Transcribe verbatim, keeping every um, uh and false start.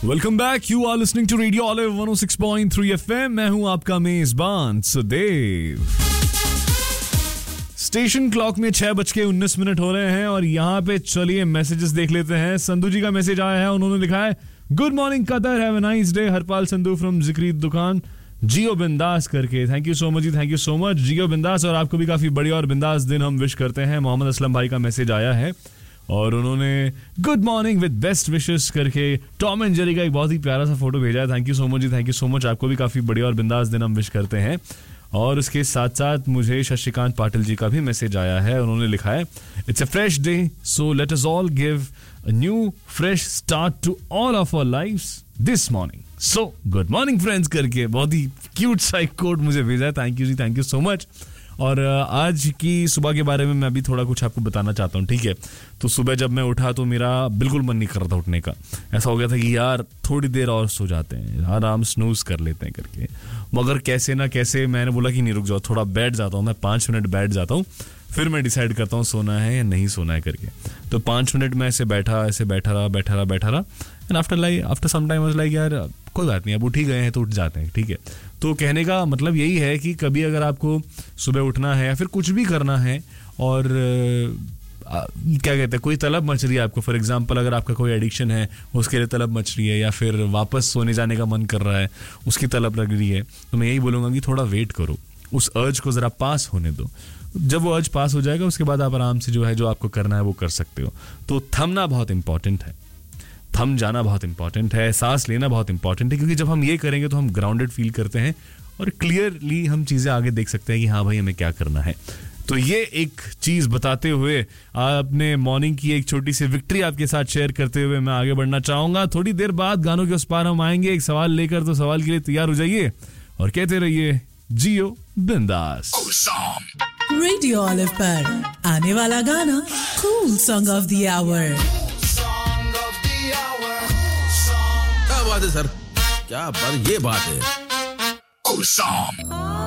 Welcome back. You are listening to radio olive one O six point three FM. मैं हूं आपका मेजबान Sudev. Station clock में छह बज के उन्नीस मिनट हो रहे हैं और यहाँ पे चलिए मैसेजेस देख लेते हैं. संधू जी का मैसेज आया है. उन्होंने लिखा है, good morning Qatar, have a nice day. Harpal Sandhu from जिक्री दुकान, जियो बिंदास करके. Thank you so much ji, thank you so much जियो बिंदास. और आपको भी काफी बढ़िया और बिंदास दिन हम विश करते हैं. मोहम्मद असलम भाई का मैसेज आया है और उन्होंने good morning with best wishes करके टॉम एंड जेरी का एक बहुत ही प्यारा सा फोटो भेजा है. Thank you so much ji, thank you so much. आपको भी काफी बढ़िया और बिंदास दिन हम विश करते हैं. और उसके साथ साथ मुझे शशिकांत पाटिल जी का भी मैसेज आया है. उन्होंने लिखा है, it's a fresh day, so let us all give a new fresh start to all of our lives this morning. So good morning friends करके बहुत ही क्यूट सा एक कोड मुझे भेजा है. Thank you ji, thank you so much. और आज की सुबह के बारे में मैं अभी थोड़ा कुछ आपको बताना चाहता हूँ, ठीक है. तो सुबह जब मैं उठा तो मेरा बिल्कुल मन नहीं कर रहा था उठने का. ऐसा हो गया था कि यार थोड़ी देर और सो जाते हैं, आराम स्नूज कर लेते हैं करके. मगर कैसे ना कैसे मैंने बोला कि नहीं रुक जाओ, थोड़ा बैठ जाता हूँ, मैं पाँच मिनट बैठ जाता हूँ, फिर मैं डिसाइड करता हूँ सोना है या नहीं सोना है करके. तो पाँच मिनट में ऐसे बैठा ऐसे बैठा रहा बैठा रहा बैठा रहा and after like after some time was like यार कोई बात नहीं, अब उठ ही गए हैं तो उठ जाते हैं, ठीक है. तो कहने का मतलब यही है कि कभी अगर आपको सुबह उठना है या फिर कुछ भी करना है और आ, क्या कहते हैं, कोई तलब मच रही है आपको, फॉर एग्जांपल अगर आपका कोई एडिक्शन है उसके लिए तलब मच रही है, या फिर वापस सोने जाने का मन कर रहा है उसकी तलब लग रही है, तो मैं यही बोलूँगा कि थोड़ा वेट करो, उस अर्ज को ज़रा पास होने दो. जब वो अर्ज पास हो जाएगा उसके बाद आप आराम से जो है जो आपको करना है वो कर सकते हो. तो थमना बहुत इंपॉर्टेंट है, थम जाना बहुत इंपॉर्टेंट है, सांस लेना बहुत इंपॉर्टेंट है, क्योंकि जब हम ये करेंगे तो हम ग्राउंडेड फील करते हैं और क्लियरली हम चीज़ें आगे देख सकते हैं कि हाँ भाई हमें क्या करना है. तो ये एक चीज़ बताते हुए आपने मॉर्निंग की एक छोटी सी विक्ट्री आपके साथ शेयर करते हुए मैं आगे बढ़ना चाहूँगा. थोड़ी देर बाद गानों के उस पार हम आएंगे एक सवाल लेकर, तो सवाल के लिए तैयार हो जाइए और कहते रहिए जियो बिंदास. रेडियो ऑलिव पर आने वाला गाना cool song of the our. क्या बात है सर, क्या बात, ये बात है.